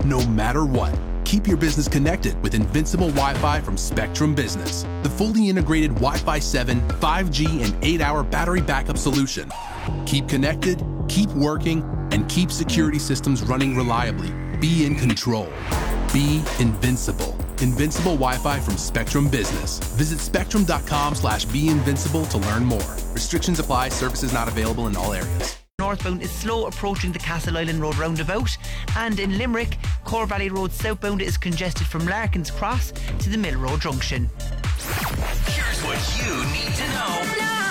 no matter what. Keep your business connected with Invincible Wi-Fi from Spectrum Business, the fully integrated Wi-Fi 7, 5G, and 8-hour battery backup solution. Keep connected, keep working, and keep security systems running reliably. Be in control. Be invincible. Invincible Wi-Fi from Spectrum Business. Visit spectrum.com/beinvincible to learn more. Restrictions apply. Services not available in all areas. Northbound is slow approaching the Castle Island Road roundabout, and in Limerick, Core Valley Road southbound is congested from Larkin's Cross to the Mill Road Junction. Here's what you need to know.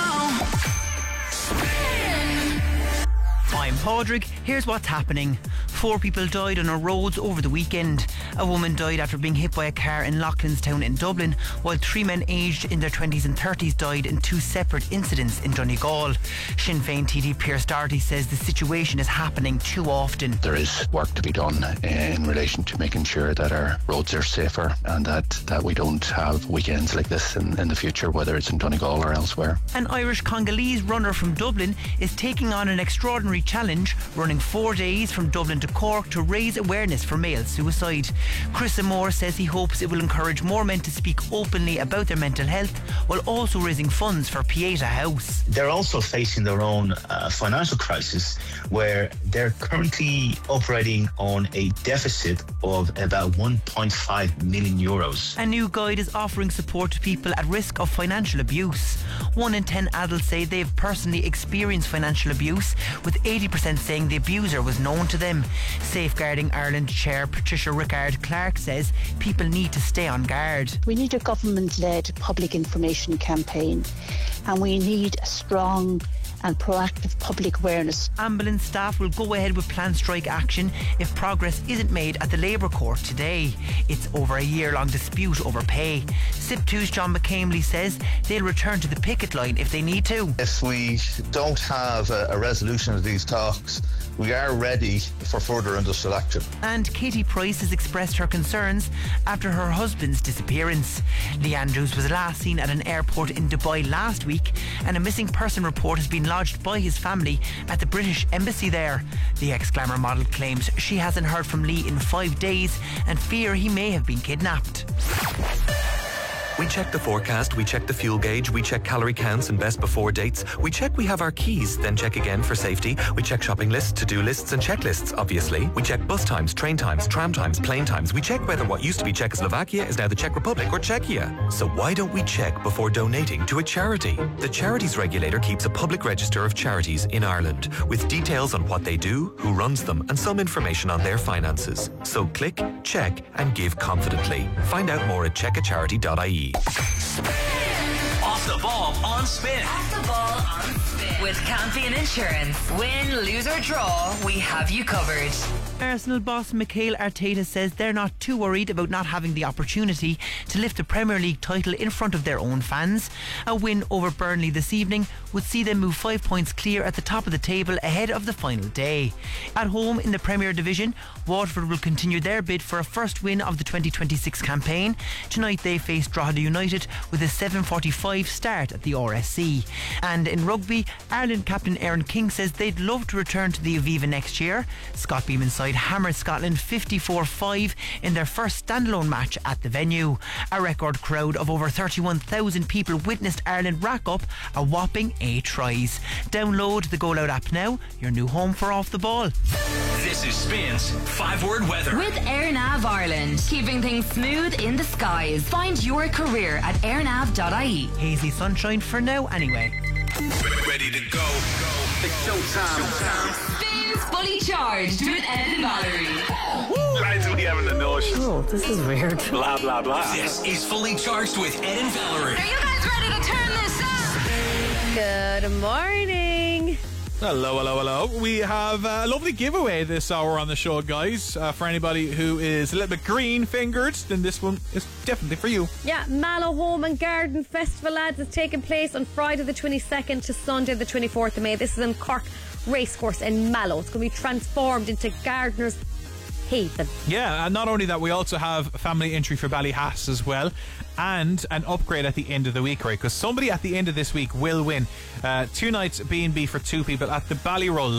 I'm Padraig. Here's what's happening. 4 people died on our roads over the weekend. A woman died after being hit by a car in Loughlinstown in Dublin, while 3 men aged in their 20s and 30s died in 2 separate incidents in Donegal. Sinn Féin TD Pierce Doherty says the situation is happening too often. There is work to be done in relation to making sure that our roads are safer and that we don't have weekends like this in the future, whether it's in Donegal or elsewhere. An Irish Congolese runner from Dublin is taking on an extraordinary challenge, running 4 days from Dublin to Cork to raise awareness for male suicide. Chris Moore says he hopes it will encourage more men to speak openly about their mental health, while also raising funds for Pieta House. They're also facing their own financial crisis, where they're currently operating on a deficit of about 1.5 million euros. A new guide is offering support to people at risk of financial abuse. 1 in 10 adults say they've personally experienced financial abuse, with 80% saying the abuser was known to them. Safeguarding Ireland Chair Patricia Rickard-Clark says people need to stay on guard. We need a government-led public information campaign, and we need a strong and proactive public awareness. Ambulance staff will go ahead with planned strike action if progress isn't made at the Labour Court today. It's over a year-long dispute over pay. SIP2's John McCameley says they'll return to the picket line if they need to. If we don't have a resolution of these talks, we are ready for further industrial action. And Katie Price has expressed her concerns after her husband's disappearance. Lee Andrews was last seen at an airport in Dubai last week, and a missing person report has been lodged by his family at the British Embassy there. The ex-glamour model claims she hasn't heard from Lee in 5 days and fear he may have been kidnapped. We check the forecast, we check the fuel gauge, we check calorie counts and best before dates. We check we have our keys, then check again for safety. We check shopping lists, to-do lists and checklists, obviously. We check bus times, train times, tram times, plane times. We check whether what used to be Czechoslovakia is now the Czech Republic or Czechia. So why don't we check before donating to a charity? The Charities Regulator keeps a public register of charities in Ireland, with details on what they do, who runs them, and some information on their finances. So click, check and give confidently. Find out more at checkacharity.ie. Off the ball on Spin. Off the ball on Spin. With Campion Insurance. Win, lose or draw, we have you covered. Arsenal boss Mikel Arteta says they're not too worried about not having the opportunity to lift the Premier League title in front of their own fans. A win over Burnley this evening would see them move 5 points clear at the top of the table ahead of the final day. At home in the Premier Division, Waterford will continue their bid for a first win of the 2026 campaign. Tonight they face Drogheda United with a 7:45 start at the RSC. And in rugby, Ireland captain Aaron King says they'd love to return to the Aviva next year. Scott Beeman's side hammered Scotland 54-5 in their first standalone match at the venue. A record crowd of over 31,000 people witnessed Ireland rack up a whopping 8 tries. Download the Go Loud app now, your new home for Off the Ball. This is Spin's 5-word weather. With AirNav Ireland, keeping things smooth in the skies. Find your career at airnav.ie. Hazy sunshine for now anyway. Ready to go. It's showtime. Spins Fully Charged with Ed and Valerie. Lads, we having a notion. Oh, this is weird. Blah, blah, blah. This is Fully Charged with Ed and Valerie. Are you guys ready to turn this up? Good morning. Hello, hello, hello. We have a lovely giveaway this hour on the show, guys. For anybody who is a little bit green-fingered, then this one is definitely for you. Yeah, Mallow Home and Garden Festival, lads, is taking place on Friday the 22nd to Sunday the 24th of May. This is in Cork Racecourse in Mallow. It's going to be transformed into Gardener's Haven. Yeah, and not only that, we also have family entry for Ballyhass as well, and an upgrade at the end of the week, right? Because somebody at the end of this week will win 2 nights B&B for 2 people at the Ballyroll